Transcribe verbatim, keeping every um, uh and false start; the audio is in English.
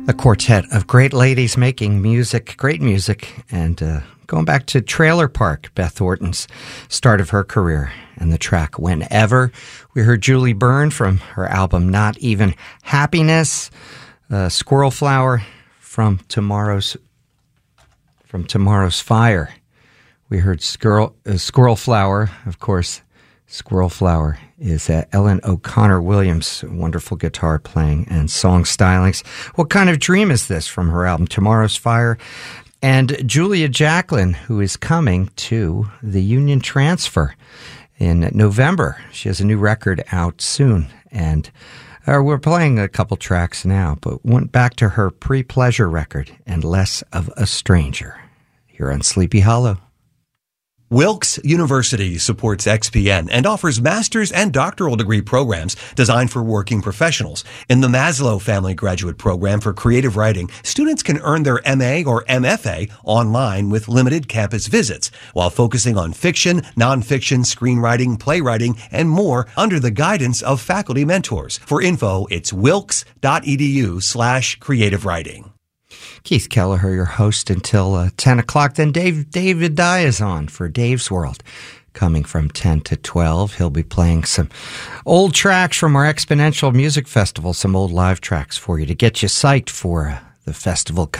A quartet of great ladies making music, great music, and uh, going back to Trailer Park, Beth Orton's start of her career, and the track Whenever. We heard Julie Byrne from her album Not Even Happiness, uh, Squirrel Flower from Tomorrow's from Tomorrow's Fire. We heard Squirrel, uh, Squirrel Flower, of course. Squirrel Flower is uh, Ellen O'Connor Williams, wonderful guitar playing and song stylings. What Kind of Dream Is This from her album Tomorrow's Fire? And Julia Jacklin, who is coming to the Union Transfer in November. She has a new record out soon, and uh, we're playing a couple tracks now, but went back to her Pre-Pleasure record and Less of a Stranger here on Sleepy Hollow. Wilkes University supports X P N and offers master's and doctoral degree programs designed for working professionals. In the Maslow Family Graduate Program for Creative Writing, students can earn their M A or M F A online with limited campus visits, while focusing on fiction, nonfiction, screenwriting, playwriting, and more under the guidance of faculty mentors. For info, it's wilkes.edu slash creative writing. Keith Kelleher, your host until uh, ten o'clock. Then Dave David Dye is on for Dave's World, coming from ten to twelve. He'll be playing some old tracks from our Exponential Music Festival, some old live tracks for you to get you psyched for uh, the festival